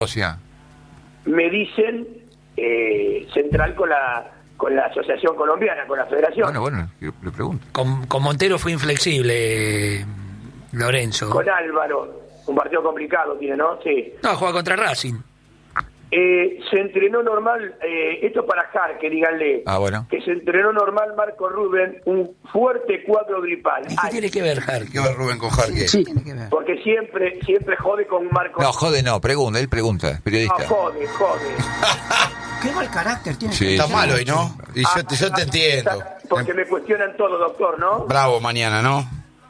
O sea, me dicen central con la Asociación Colombiana, con la Federación. Bueno, le pregunto. Con Montero fue inflexible, Lorenzo. Con Álvaro, un partido complicado tiene, ¿no? Sí. No, juega contra Racing. Se entrenó normal, esto para Jarque, díganle, bueno. que se entrenó normal Marco Rubén, un fuerte cuadro gripal. ¿Qué tiene que ver Jarque? ¿Qué va Rubén con Jarque? Sí, tiene que ver. Porque siempre jode con Marco. No, jode no, él pregunta, periodista. No, jode. Qué mal carácter tiene. Sí, Está malo hoy, ¿no? Y yo te entiendo. Porque me cuestionan todo, doctor, ¿no? Bravo mañana, ¿no?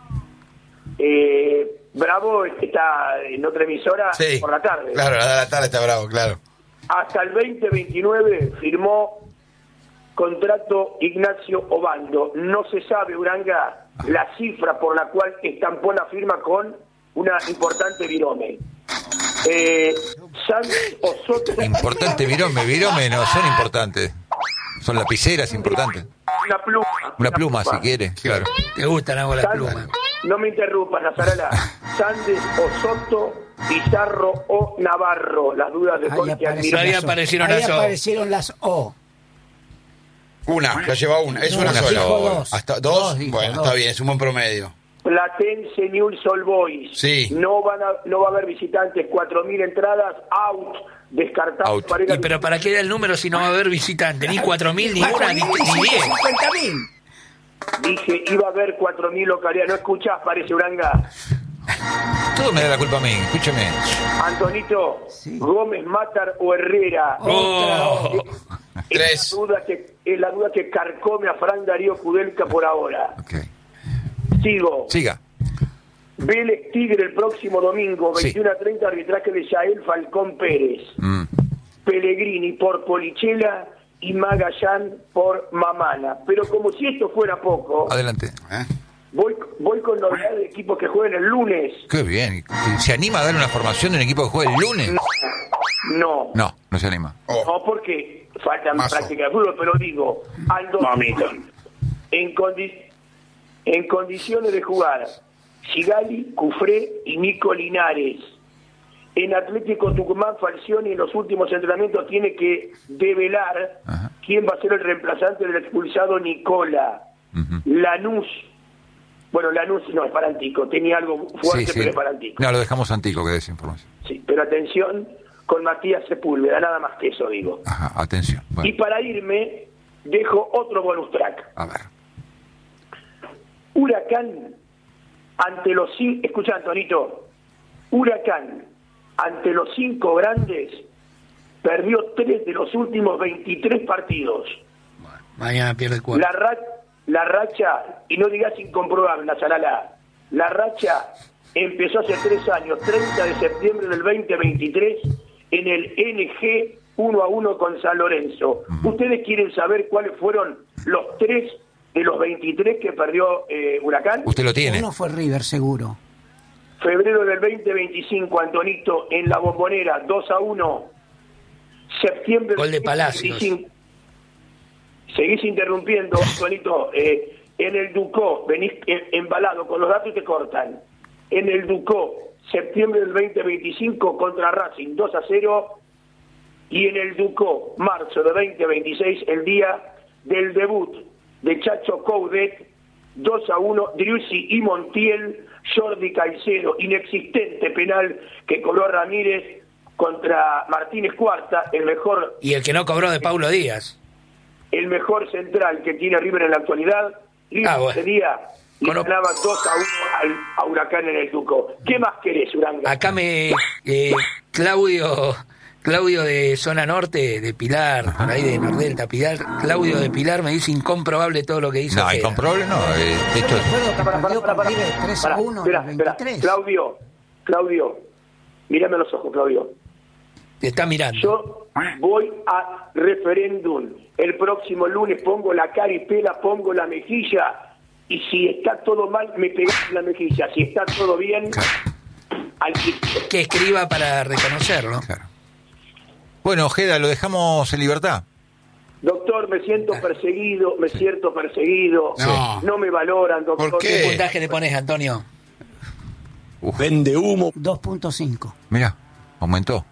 Bravo está en otra emisora Sí. por la tarde. Claro, a la tarde está Bravo, claro. Hasta el 2029 firmó contrato Ignacio Obando. No se sabe, Uranga, la cifra por la cual estampó la firma con una importante virome. Sanz Osoto. Importante virome no son importantes. Son lapiceras importantes. Una pluma, si quiere, claro. Te gustan algo las plumas. No me interrumpas, Nazarala. Sandes Osoto, Pizarro o Navarro. Las dudas de Jorge Almirón. Ahí aparecieron las O. aparecieron las O. Una, ya lleva una. Es una sola. Dijo dos. ¿Hasta dos? Dijo Bueno, dos. está bien, es un buen promedio. Platense Newell's Old Boys. Sí. No va a haber visitantes, 4.000 entradas, out, descartado. Out. Pero ¿para qué da el número si no va a haber visitantes? Ni 4.000, ni una, ni 10. 50.000. Dije, iba a haber 4.000 localidades. ¿No escuchás, parece, Uranga? Todo me da la culpa a mí, escúcheme. Antonito, Sí. Gómez, Matar o Herrera. Oh. Tres. Es la duda que carcome a Fran Darío Kudelka por ahora. Ok. Sigo. Siga. Vélez Tigre el próximo domingo, Sí. 21:30, arbitraje de Yael Falcón Pérez. Pellegrini por Polichela y Magallán por Mamana. Pero como si esto fuera poco, Adelante. voy con novedades de equipos que jueguen el lunes. Qué bien. ¿Se anima a dar una formación de un equipo que juegue el lunes? No. No se anima. No, porque falta Mazo. práctica de fútbol, pero digo, Aldo en condiciones de jugar Sigali, Cufré y Nico Linares. En Atlético Tucumán, Falcioni en los últimos entrenamientos tiene que develar quién va a ser el reemplazante del expulsado Nicola. Lanús no es para Antico, tenía algo fuerte, pero es para Antico. No, lo dejamos Antico que des información. Sí, pero atención con Matías Sepúlveda, nada más que eso digo. Ajá, atención. Bueno, Y para irme, dejo otro bonus track. a ver. Huracán, escucha, Antonito, Huracán, ante los 5 grandes, perdió 3 de los últimos 23 partidos. Mañana pierde el 4. La racha, y no digas incomprobable, Nazarala, la racha empezó hace 3 años, 30 de septiembre del 2023, en el NG 1-1 con San Lorenzo. ¿Ustedes quieren saber cuáles fueron los 3 de los 23 que perdió Huracán? Usted lo tiene. Uno fue River, seguro. Febrero del 2025, Antonito, en la Bombonera, 2-1. Septiembre Gol de del Palacios. 2025. Seguís interrumpiendo, Antonito. En el Ducó, venís embalado, con los datos te cortan. En el Ducó, septiembre del 2025 contra Racing, 2-0. Y en el Ducó, marzo de 2026, el día del debut de Chacho Coudet, 2-1, Driussi y Montiel, Jordi Caicedo, inexistente penal que cobró Ramírez contra Martínez Cuarta, el mejor Y el que no cobró de Paulo Díaz. central que tiene River en la actualidad. River ese día le ganaba 2-1 a Huracán en el Ducó. ¿Qué más querés, Uranga? Acá Claudio de Zona Norte, de Pilar, por ahí de Nordelta, Pilar, Claudio de Pilar me dice incomprobable todo lo que hizo. No, incomprobable no. Esto es... Recuerdo que perdió por River 3-1 en el 23. Claudio, mírame a los ojos, Claudio. Te está mirando. Yo voy a referéndum. El próximo lunes pongo la cara y pela, pongo la mejilla. Y si está todo mal, me pegas en la mejilla. Si está todo bien, al piso. Que escriba para reconocerlo. Claro. Bueno, Ojeda, lo dejamos en libertad. Doctor, me siento perseguido. No me valoran, doctor. ¿Por qué? ¿Qué puntaje le pones, Antonio? Vende humo. 2.5. Mirá, aumentó.